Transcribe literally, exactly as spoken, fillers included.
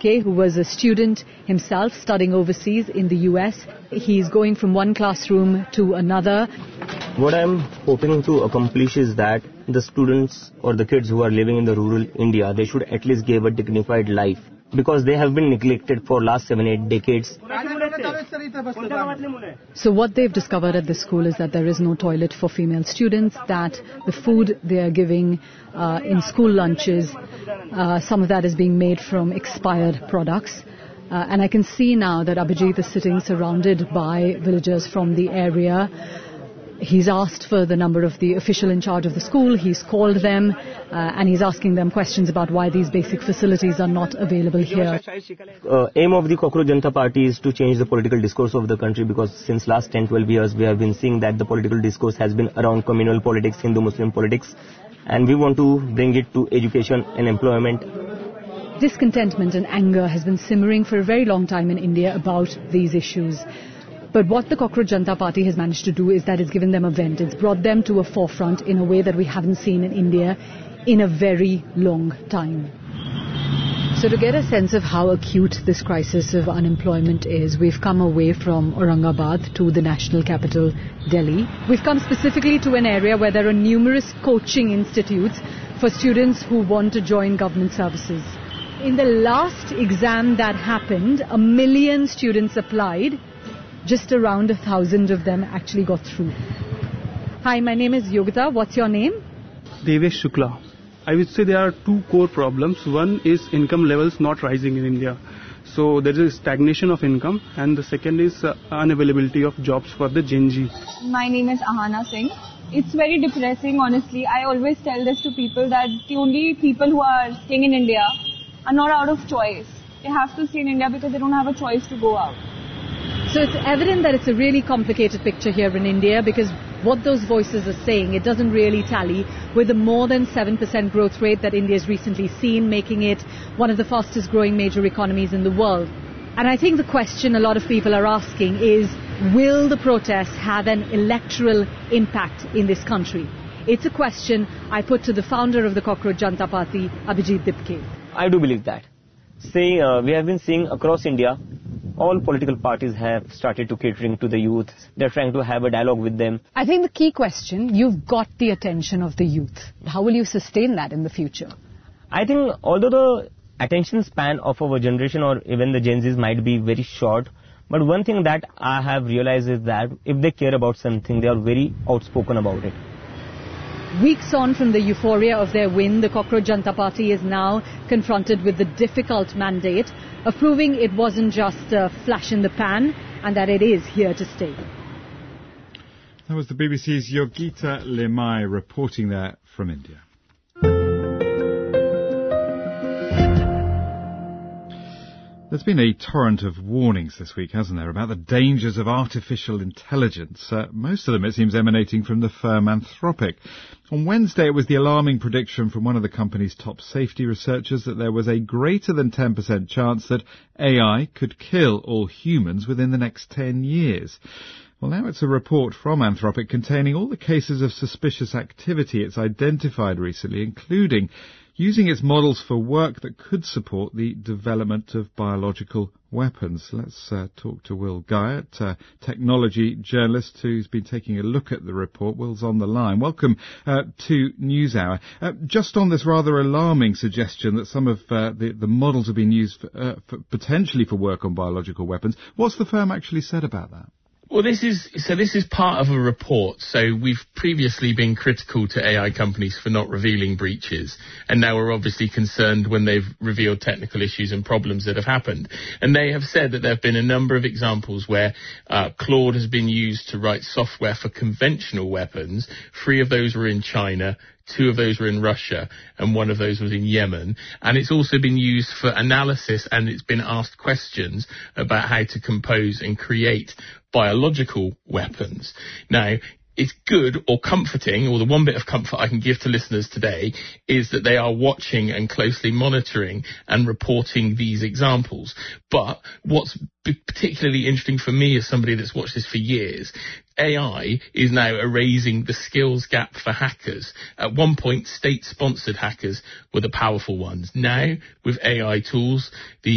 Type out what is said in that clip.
Dipke, who was a student himself studying overseas in the U S. He's going from one classroom to another. What I'm hoping to accomplish is that the students or the kids who are living in the rural India, they should at least give a dignified life, because they have been neglected for last seven, eight decades. So what they've discovered at this school is that there is no toilet for female students, that the food they are giving uh, in school lunches, uh, some of that is being made from expired products. Uh, and I can see now that Abhijit is sitting surrounded by villagers from the area. He's asked for the number of the official in charge of the school, he's called them, uh, and he's asking them questions about why these basic facilities are not available here. Uh, aim of the Cockroach Janata Party is to change the political discourse of the country, because since last ten to twelve years we have been seeing that the political discourse has been around communal politics, Hindu-Muslim politics, and we want to bring it to education and employment. Discontentment and anger has been simmering for a very long time in India about these issues. But what the Cockroach Janata Party has managed to do is that it's given them a vent. It's brought them to a forefront in a way that we haven't seen in India in a very long time. So to get a sense of how acute this crisis of unemployment is, we've come away from Aurangabad to the national capital, Delhi. We've come specifically to an area where there are numerous coaching institutes for students who want to join government services. In the last exam that happened, a million students applied. Just around a thousand of them actually got through. Hi, my name is Yogita. What's your name? Devesh Shukla. I would say there are two core problems. One is income levels not rising in India. So there is a stagnation of income, and the second is uh, unavailability of jobs for the Gen Z. My name is Ahana Singh. It's very depressing, honestly. I always tell this to people that the only people who are staying in India are not out of choice. They have to stay in India because they don't have a choice to go out. So it's evident that it's a really complicated picture here in India, because what those voices are saying, it doesn't really tally with the more than seven percent growth rate that India has recently seen, making it one of the fastest growing major economies in the world. And I think the question a lot of people are asking is, will the protests have an electoral impact in this country? It's a question I put to the founder of the Cockroach Janata Party, Abhijit Dipke. I do believe that. Say, uh, we have been seeing across India, all political parties have started to catering to the youth. They're trying to have a dialogue with them. I think the key question, you've got the attention of the youth. How will you sustain that in the future? I think although the attention span of our generation or even the Gen Zs might be very short, but one thing that I have realized is that if they care about something, they are very outspoken about it. Weeks on from the euphoria of their win, the Cockroach Janata Party is now confronted with the difficult mandate of proving it wasn't just a flash in the pan and that it is here to stay. That was the B B C's Yogita Limai reporting there from India. There's been a torrent of warnings this week, hasn't there, about the dangers of artificial intelligence. Uh, most of them, it seems, emanating from the firm Anthropic. On Wednesday, it was the alarming prediction from one of the company's top safety researchers that there was a greater than ten percent chance that A I could kill all humans within the next ten years. Well, now it's a report from Anthropic containing all the cases of suspicious activity it's identified recently, including using its models for work that could support the development of biological weapons. Let's uh, talk to Will Guyot, uh, technology journalist who's been taking a look at the report. Will's on the line. Welcome uh, to NewsHour. Uh, just on this rather alarming suggestion that some of uh, the, the models have been used for, uh, for potentially for work on biological weapons, what's the firm actually said about that? Well, this is so. This is part of a report. So we've previously been critical to A I companies for not revealing breaches, and now we're obviously concerned when they've revealed technical issues and problems that have happened. And they have said that there have been a number of examples where uh, Claude has been used to write software for conventional weapons. Three of those were in China. Two of those were in Russia, and one of those was in Yemen. And it's also been used for analysis, and it's been asked questions about how to compose and create biological weapons. Now, it's good or comforting, or the one bit of comfort I can give to listeners today is that they are watching and closely monitoring and reporting these examples. But what's particularly interesting for me as somebody that's watched this for years, A I is now erasing the skills gap for hackers. At one point, state-sponsored hackers were the powerful ones. Now, with A I tools, the